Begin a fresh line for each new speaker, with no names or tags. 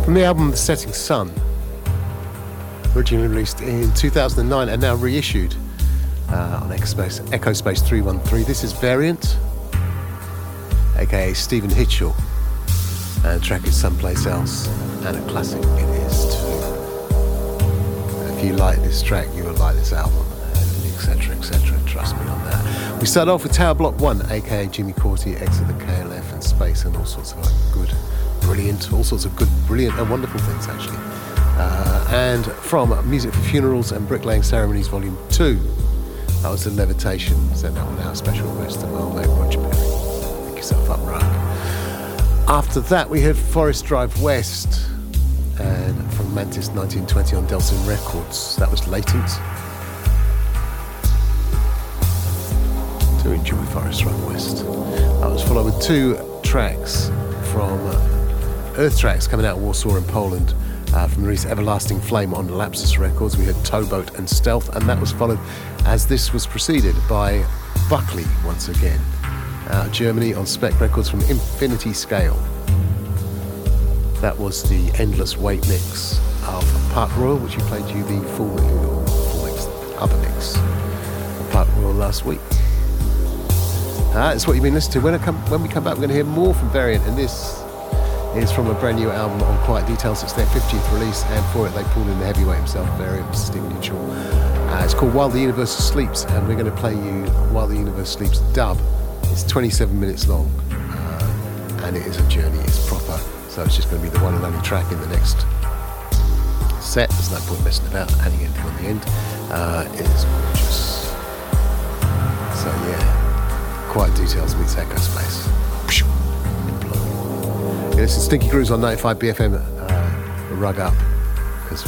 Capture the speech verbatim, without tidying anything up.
From the album The Setting Sun, originally released in two thousand nine and now reissued uh, on Echo Space, Echo Space three one three. This is Variant, aka Stephen Hitchell, and the track is Someplace Else, and a classic it is too. If you like this track, you will like this album, etc, et cetera. Trust me on that. We start off with Tower Block one, aka Jimmy Corti, Exit the K L F and Space, and all sorts of like good, brilliant, all sorts of good, brilliant and wonderful things actually. Uh, and from Music for Funerals and Bricklaying Ceremonies Volume two, that was The Levitation. Send that one out, special request to my old mate Roger Perry. Pick yourself up, Rock. After that, we heard Forest Drive West, and from Mantis nineteen twenty on Delson Records. That was Latent. To enjoy Forest Drive West. That was followed with two tracks from Earth Tracks coming out of Warsaw in Poland. Uh, from the release Everlasting Flame on Lapsus Records, we had Towboat and Stealth, and that was followed, as this was preceded, by Buckley once again, out of Germany on Spec Records from Infinity Scale. That was the Endless Weight mix of Park Royal, which you played you the full, full mix, other mix of Park Royal last week. Uh, that's what you've been listening to. When, I come, when we come back, we're going to hear more from Variant, and this is from a brand new album on Quiet Details. It's their fiftieth release, and for it they pulled in the heavyweight himself, Variant, Stephen Mitchell. Uh, it's called While the Universe Sleeps, and we're going to play you While the Universe Sleeps dub. It's twenty-seven minutes long, uh, and it is a journey. It's proper, so it's just going to be the one and only track in the next set. There's no point messing about, adding anything on the end. Uh, it is gorgeous. So yeah, Quiet Details meets Echo Space. Yeah, this is Stinky Grooves on ninety-five B F M. Uh, rug up.